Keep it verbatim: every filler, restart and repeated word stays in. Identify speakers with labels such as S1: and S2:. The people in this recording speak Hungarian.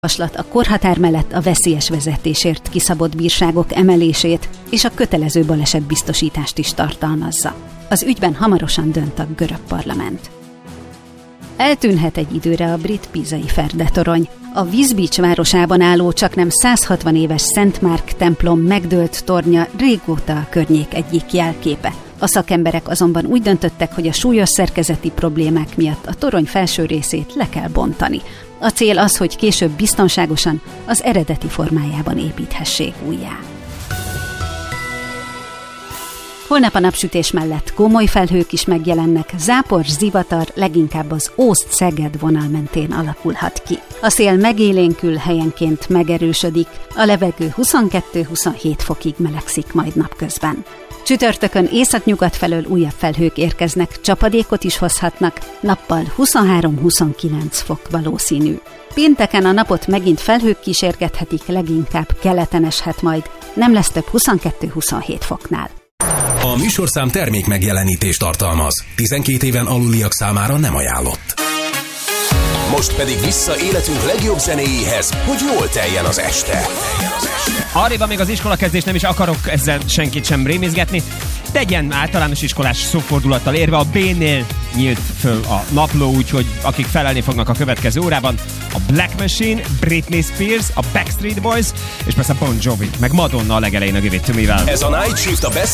S1: Javaslat a korhatár mellett a veszélyes vezetésért kiszabott bírságok emelését és a kötelező balesetbiztosítást is tartalmazza. Az ügyben hamarosan dönt a görög parlament. Eltűnhet egy időre a brit pízai Ferdetorony. A Wisbech városában álló csaknem száz hatvan éves Szent Márk templom megdőlt tornya régóta a környék egyik jelképe. A szakemberek azonban úgy döntöttek, hogy a súlyos szerkezeti problémák miatt a torony felső részét le kell bontani. A cél az, hogy később biztonságosan az eredeti formájában építhessék újjá. Holnap a napsütés mellett komoly felhők is megjelennek, zápor, zivatar leginkább az Ószd-Szeged vonal mentén alakulhat ki. A szél megélénkül, helyenként megerősödik, a levegő huszonkettő-huszonhét fokig melegszik majd napközben. Csütörtökön északnyugat felől újabb felhők érkeznek, csapadékot is hozhatnak, nappal huszonhárom-huszonkilenc fok valószínű. Pénteken a napot megint felhők kísérgethetik, leginkább keleten eshet majd, nem lesz több huszonkettő-huszonhét foknál.
S2: A műsorszám termék megjelenítést tartalmaz. tizenkét éven aluliak számára nem ajánlott. Most pedig vissza életünk legjobb zenéjéhez, hogy jól teljen az este.
S3: Arrébb még az iskolakezdés, nem is akarok ezzel senkit sem rémizgetni, de egy ilyen általános iskolás szófordulattal érve a B-nél nyílt föl a napló, úgyhogy akik felelni fognak a következő órában, a Black Machine, Britney Spears, a Backstreet Boys, és persze Bon Jovi, meg Madonna a legelején a Give It To Me-vel.
S2: Ez a Night Shift a best